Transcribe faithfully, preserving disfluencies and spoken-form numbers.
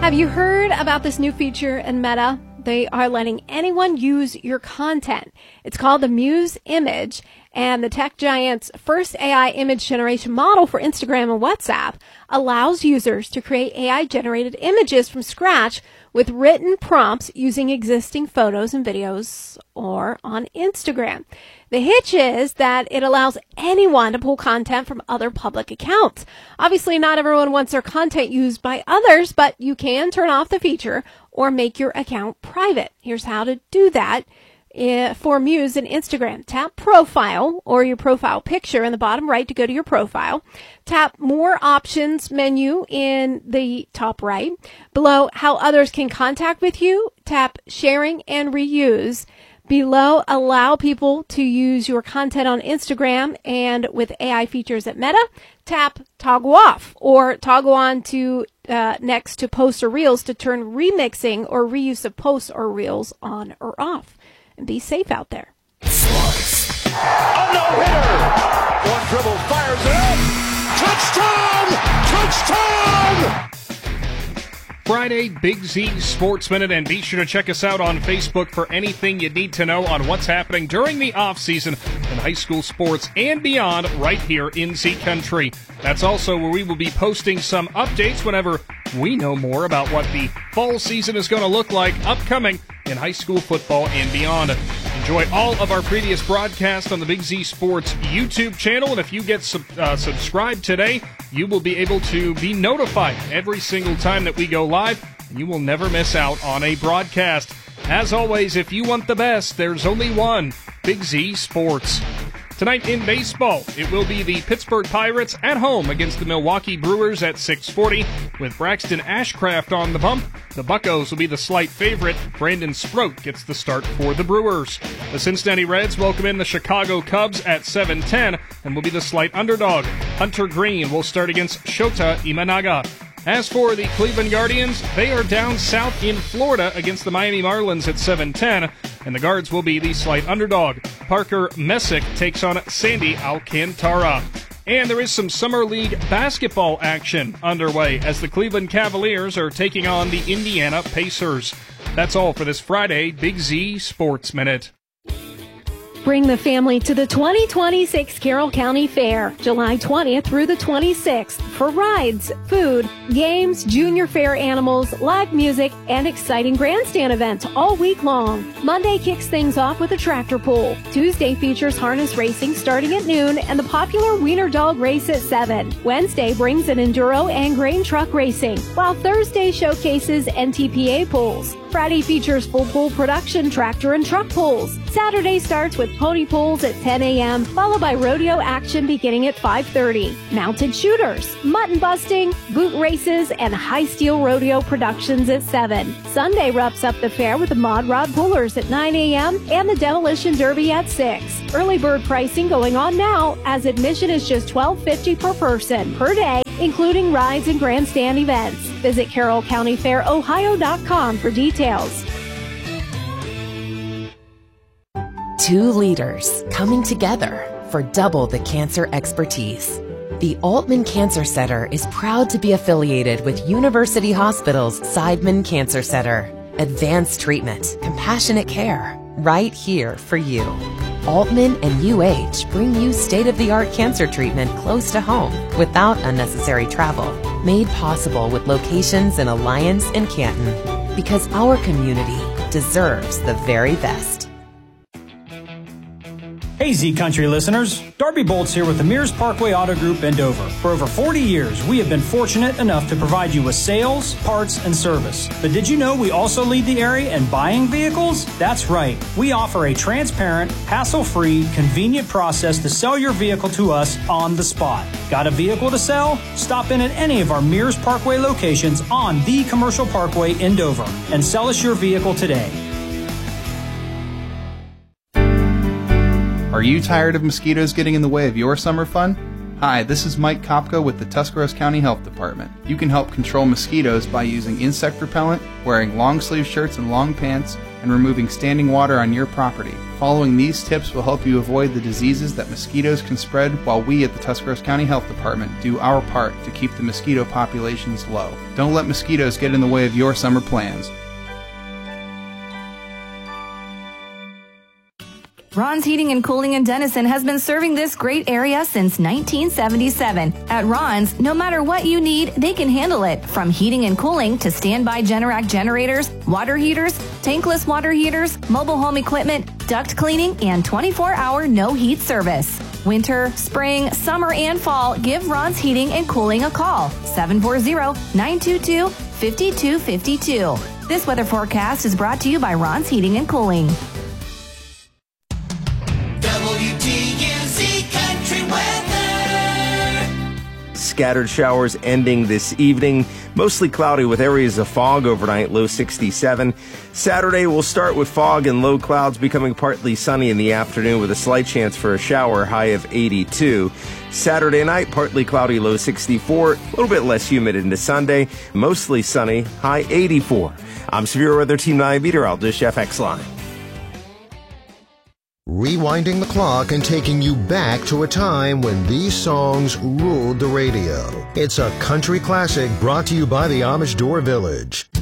Have you heard about this new feature in Meta? They are letting anyone use your content. It's called the Muse Image, and the tech giant's first A I image generation model for Instagram and WhatsApp allows users to create A I-generated images from scratch with written prompts using existing photos and videos or on Instagram. The hitch is that it allows anyone to pull content from other public accounts. Obviously, not everyone wants their content used by others, but you can turn off the feature or make your account private. Here's how to do that. Uh, for Muse and Instagram, tap Profile or your profile picture in the bottom right to go to your profile. Tap More Options menu in the top right. Below How Others Can Contact with You, tap Sharing and Reuse. Below, allow people to use your content on Instagram, and with A I features at Meta, tap Toggle Off or toggle on to uh, next to Posts or Reels to turn remixing or reuse of posts or reels on or off. And be safe out there. A no-hitter. One dribble, fires it up. Touchdown! Touchdown! Friday, Big Z Sports Minute, and be sure to check us out on Facebook for anything you need to know on what's happening during the off-season in high school sports and beyond right here in Z Country. That's also where we will be posting some updates whenever we know more about what the fall season is going to look like upcoming in high school football and beyond. Enjoy all of our previous broadcasts on the Big Z Sports YouTube channel, and if you get sub- uh, subscribed today, you will be able to be notified every single time that we go live, and you will never miss out on a broadcast. As always, if you want the best, there's only one, Big Z Sports. Tonight in baseball, it will be the Pittsburgh Pirates at home against the Milwaukee Brewers at six forty. With Braxton Ashcraft on the bump, the Buccos will be the slight favorite. Brandon Sproat gets the start for the Brewers. The Cincinnati Reds welcome in the Chicago Cubs at seven ten and will be the slight underdog. Hunter Green will start against Shota Imanaga. As for the Cleveland Guardians, they are down south in Florida against the Miami Marlins at seven ten, and the Guards will be the slight underdog. Parker Messick takes on Sandy Alcantara. And there is some Summer League basketball action underway as the Cleveland Cavaliers are taking on the Indiana Pacers. That's all for this Friday Big Z Sports Minute. Bring the family to the twenty twenty-six Carroll County Fair, July twentieth through the twenty-sixth, for rides, food, games, junior fair animals, live music, and exciting grandstand events all week long. Monday kicks things off with a tractor pull. Tuesday features harness racing starting at noon and the popular Wiener Dog race at seven. Wednesday brings an enduro and grain truck racing, while Thursday showcases N T P A pulls. Friday features full pull production tractor and truck pulls. Saturday starts with pony pulls at ten a.m., followed by rodeo action beginning at five thirty. Mounted shooters, mutton busting, boot races, and high steel rodeo productions at seven. Sunday wraps up the fair with the Mod Rod Pullers at nine a.m. and the Demolition Derby at six. Early bird pricing going on now, as admission is just twelve fifty per person per day, including rides and grandstand events. Visit Carroll County Fair Ohio dot com for details. Two leaders coming together for double the cancer expertise. The Altman Cancer Center is proud to be affiliated with University Hospital's Seidman Cancer Center. Advanced treatment, compassionate care, right here for you. Altman and U H bring you state-of-the-art cancer treatment close to home without unnecessary travel. Made possible with locations in Alliance and Canton. Because our community deserves the very best. Hey Z Country listeners, Darby Bolts here with the Mears Parkway Auto Group in Dover. For over forty years, we have been fortunate enough to provide you with sales, parts, and service. But did you know we also lead the area in buying vehicles? That's right. We offer a transparent, hassle-free, convenient process to sell your vehicle to us on the spot. Got a vehicle to sell? Stop in at any of our Mears Parkway locations on the Commercial Parkway in Dover and sell us your vehicle today. Are you tired of mosquitoes getting in the way of your summer fun? Hi, this is Mike Kopko with the Tuscarawas County Health Department. You can help control mosquitoes by using insect repellent, wearing long sleeve shirts and long pants, and removing standing water on your property. Following these tips will help you avoid the diseases that mosquitoes can spread, while we at the Tuscarawas County Health Department do our part to keep the mosquito populations low. Don't let mosquitoes get in the way of your summer plans. Ron's Heating and Cooling in Denison has been serving this great area since nineteen seventy-seven. At Ron's, no matter what you need, they can handle it. From heating and cooling to standby Generac generators, water heaters, tankless water heaters, mobile home equipment, duct cleaning, and twenty-four hour no heat service. Winter, spring, summer, and fall, give Ron's Heating and Cooling a call. seven four zero, nine two two, five two five two. This weather forecast is brought to you by Ron's Heating and Cooling. W T U Z Country Weather. Scattered showers ending this evening. Mostly cloudy with areas of fog overnight, low sixty-seven. Saturday will start with fog and low clouds, becoming partly sunny in the afternoon with a slight chance for a shower, high of eighty-two. Saturday night, partly cloudy, low sixty-four. A little bit less humid into Sunday. Mostly sunny, high eighty-four. I'm Severe Weather Team nine meteorologist Jeff Exline. Rewinding the clock and taking you back to a time when these songs ruled the radio. It's a country classic brought to you by the Amish Door Village.